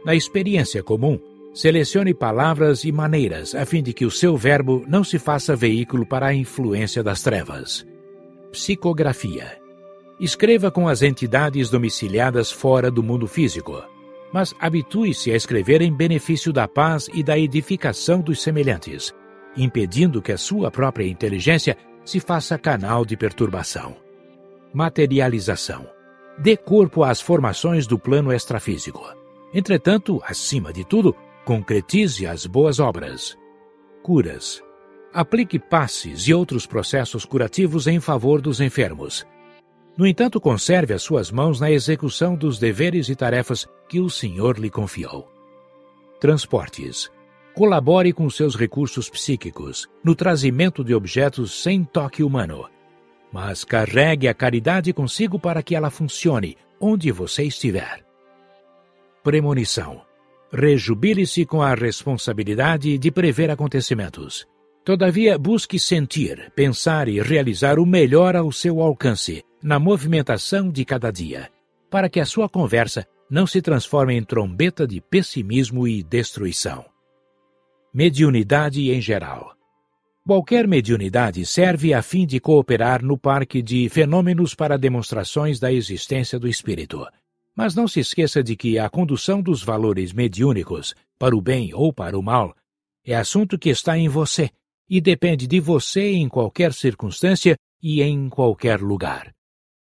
Na experiência comum, selecione palavras e maneiras a fim de que o seu verbo não se faça veículo para a influência das trevas. Psicografia. Escreva com as entidades domiciliadas fora do mundo físico, mas habitue-se a escrever em benefício da paz e da edificação dos semelhantes, impedindo que a sua própria inteligência se faça canal de perturbação. Materialização. Dê corpo às formações do plano extrafísico. Entretanto, acima de tudo, concretize as boas obras. Curas. Aplique passes e outros processos curativos em favor dos enfermos. No entanto, conserve as suas mãos na execução dos deveres e tarefas que o Senhor lhe confiou. Transportes. Colabore com seus recursos psíquicos no trazimento de objetos sem toque humano, mas carregue a caridade consigo para que ela funcione onde você estiver. Premonição. Rejubile-se com a responsabilidade de prever acontecimentos. Todavia, busque sentir, pensar e realizar o melhor ao seu alcance na movimentação de cada dia, para que a sua conversa não se transforme em trombeta de pessimismo e destruição. Mediunidade em geral. Qualquer mediunidade serve a fim de cooperar no parque de fenômenos para demonstrações da existência do espírito. Mas não se esqueça de que a condução dos valores mediúnicos, para o bem ou para o mal, é assunto que está em você e depende de você em qualquer circunstância e em qualquer lugar.